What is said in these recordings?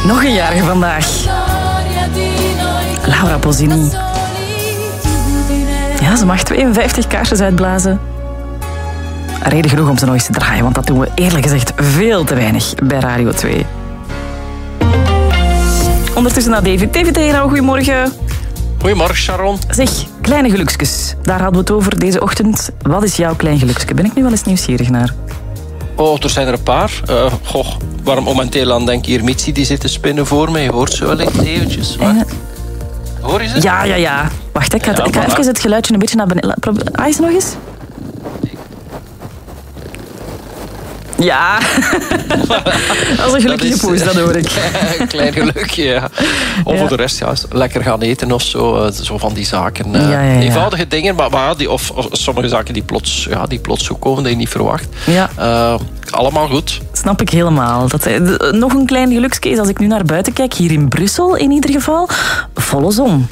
Nog een jarige vandaag. Laura Pausini. Ja, ze mag 52 kaarsjes uitblazen. Reden genoeg om ze nog eens te draaien, want dat doen we eerlijk gezegd veel te weinig bij Radio 2. Ondertussen naar David. David Heerau, goedemorgen. Goedemorgen, Sharon. Zeg, kleine geluksjes. Daar hadden we het over deze ochtend. Wat is jouw klein geluksje? Ben ik nu wel eens nieuwsgierig naar? Oh, er zijn er een paar. Waarom momenteel aan denk hier Mitsi, die zit te spinnen voor mij. Je hoort ze wel eventjes. Hoor je ze? Ja. Wacht, ik ga even het geluidje een beetje naar beneden. Eens nog eens. Ja, dat is een gelukkige poes, dat hoor ik. Een klein gelukje, ja. Of voor de rest, ja, lekker gaan eten of zo. Zo van die zaken. Eenvoudige dingen, maar of sommige zaken die plots zo komen dat je niet verwacht. Ja. Allemaal goed. Snap ik helemaal. Nog een klein geluksje is als ik nu naar buiten kijk, hier in Brussel in ieder geval, volle zon.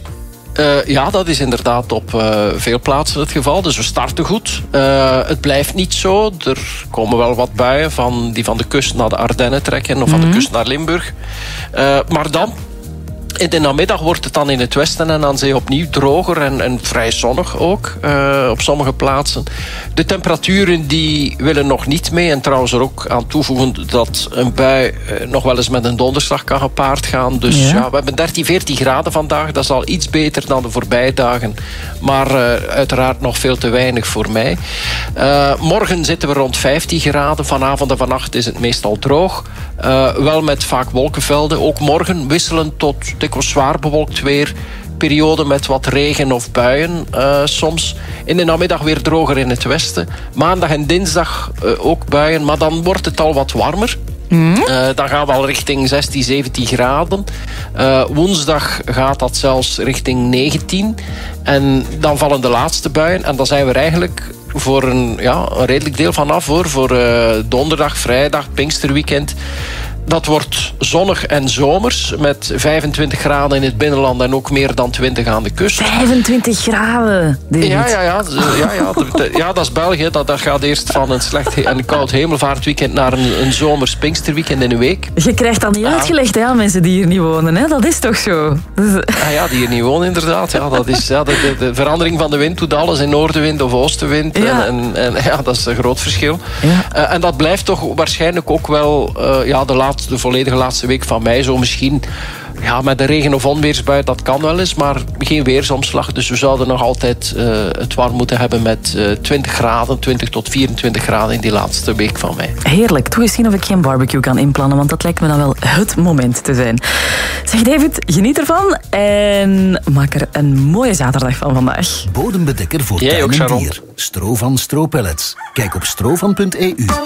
Ja, dat is inderdaad op veel plaatsen het geval. Dus we starten goed. Het blijft niet zo. Er komen wel wat buien die van de kust naar de Ardennen trekken of van de kust naar Limburg. Maar dan, in de namiddag wordt het dan in het westen en aan zee opnieuw droger en vrij zonnig ook op sommige plaatsen. De temperaturen die willen nog niet mee. En trouwens er ook aan toevoegen dat een bui nog wel eens met een donderslag kan gepaard gaan. Dus we hebben 13, 14 graden vandaag. Dat is al iets beter dan de voorbije dagen. Maar uiteraard nog veel te weinig voor mij. Morgen zitten we rond 15 graden. Vanavond en vannacht is het meestal droog. Wel met vaak wolkenvelden. Ook morgen wisselend tot dikwijls zwaar bewolkt weer. Periode met wat regen of buien soms. In de namiddag weer droger in het westen. Maandag en dinsdag ook buien, maar dan wordt het al wat warmer. Dan gaan we al richting 16, 17 graden. Woensdag gaat dat zelfs richting 19. En dan vallen de laatste buien. En dan zijn we er eigenlijk voor een redelijk deel vanaf voor donderdag, vrijdag, Pinksterweekend. Dat wordt zonnig en zomers met 25 graden in het binnenland en ook meer dan 20 aan de kust. 25 graden, David. Ja, dat is België. Dat gaat eerst van een slecht en koud hemelvaartweekend naar een zomers Pinksterweekend in een week. Je krijgt dat niet uitgelegd aan mensen die hier niet wonen, hè? Dat is toch zo? Die hier niet wonen, inderdaad. Ja, dat is, de verandering van de wind doet alles in noordenwind of oostenwind. Ja. En dat is een groot verschil. Ja. En dat blijft toch waarschijnlijk ook wel de volledige laatste week van mei. Zo misschien met een regen- of onweersbui, dat kan wel eens, maar geen weersomslag. Dus we zouden nog altijd het warm moeten hebben met 20 graden, 20 tot 24 graden in die laatste week van mei. Heerlijk. Toe eens zien of ik geen barbecue kan inplannen, want dat lijkt me dan wel het moment te zijn. Zeg David, geniet ervan en maak er een mooie zaterdag van vandaag. Bodembedekker voor tuin en dier. Stro van Stro Pellets. Kijk op strovan.eu.